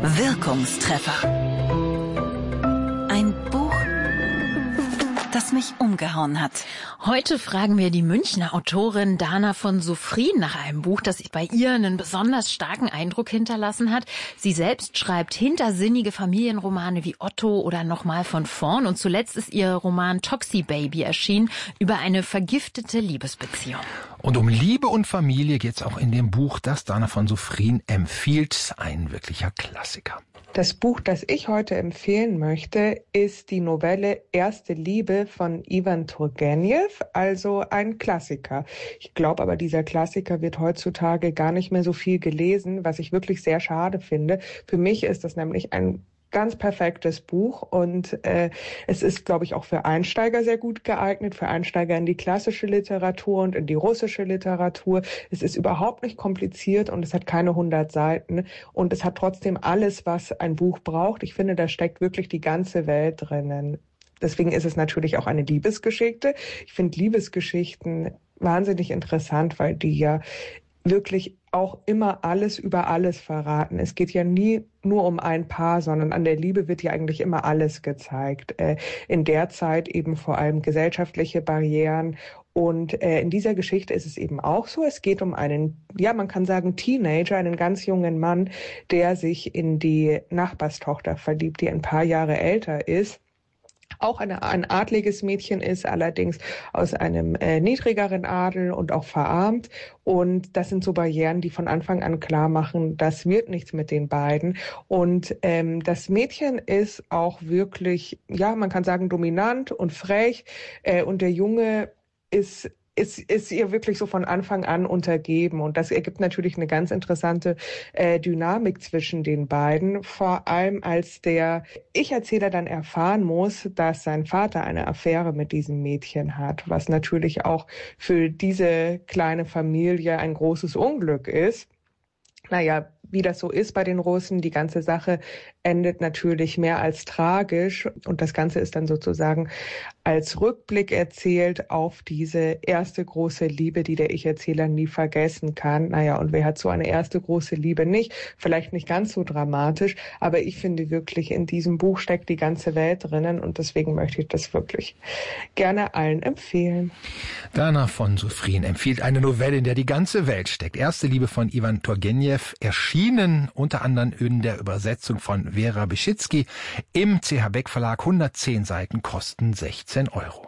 Wirkungstreffer. Ein Buch, das mich umgehauen hat. Heute fragen wir die Münchner Autorin Dana von Sophrin nach einem Buch, das bei ihr einen besonders starken Eindruck hinterlassen hat. Sie selbst schreibt hintersinnige Familienromane wie Otto oder Nochmal von vorn. Und zuletzt ist ihr Roman Toxi Baby erschienen über eine vergiftete Liebesbeziehung. Und um Liebe und Familie geht's auch in dem Buch, das Dana von Sophrin empfiehlt. Ein wirklicher Klassiker. Das Buch, das ich heute empfehlen möchte, ist die Novelle Erste Liebe von Ivan Turgenev, also ein Klassiker. Ich glaube aber, dieser Klassiker wird heutzutage gar nicht mehr so viel gelesen, was ich wirklich sehr schade finde. Für mich ist das nämlich ein ganz perfektes Buch und es ist, glaube ich, auch für Einsteiger sehr gut geeignet, für Einsteiger in die klassische Literatur und in die russische Literatur. Es ist überhaupt nicht kompliziert und es hat keine 100 Seiten und es hat trotzdem alles, was ein Buch braucht. Ich finde, da steckt wirklich die ganze Welt drinnen. Deswegen ist es natürlich auch eine Liebesgeschichte. Ich finde Liebesgeschichten wahnsinnig interessant, weil die ja wirklich auch immer alles über alles verraten. Es geht ja nie nur um ein Paar, sondern an der Liebe wird ja eigentlich immer alles gezeigt. In der Zeit eben vor allem gesellschaftliche Barrieren. Und in dieser Geschichte ist es eben auch so. Es geht um einen, ja, man kann sagen Teenager, einen ganz jungen Mann, der sich in die Nachbarstochter verliebt, die ein paar Jahre älter ist. Auch ein adliges Mädchen ist, allerdings aus einem niedrigeren Adel und auch verarmt. Und das sind so Barrieren, die von Anfang an klar machen, das wird nichts mit den beiden. Und das Mädchen ist auch wirklich, ja, man kann sagen, dominant und frech. Und der Junge ist ihr wirklich so von Anfang an untergeben. Und das ergibt natürlich eine ganz interessante Dynamik zwischen den beiden. Vor allem, als der Ich-Erzähler dann erfahren muss, dass sein Vater eine Affäre mit diesem Mädchen hat, was natürlich auch für diese kleine Familie ein großes Unglück ist. Naja, wie das so ist bei den Russen, die ganze Sache endet natürlich mehr als tragisch und das Ganze ist dann sozusagen als Rückblick erzählt auf diese erste große Liebe, die der Ich-Erzähler nie vergessen kann. Naja, und wer hat so eine erste große Liebe nicht? Vielleicht nicht ganz so dramatisch, aber ich finde wirklich, in diesem Buch steckt die ganze Welt drinnen und deswegen möchte ich das wirklich gerne allen empfehlen. Dana von Sophrin empfiehlt eine Novelle, in der die ganze Welt steckt. Erste Liebe von Ivan Turgenev, erschienen unter anderem in der Übersetzung von Vera Beschitzky im CH Beck Verlag. 110 Seiten kosten 16 €.